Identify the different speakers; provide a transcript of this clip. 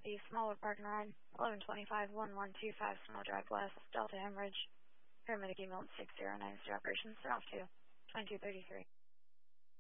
Speaker 1: Northeast, Smallwood Park and Ride, 1125-1125 Small Drive West, Delta Hemorrhage, Paramedic email 6090 operations, they're off to 2233.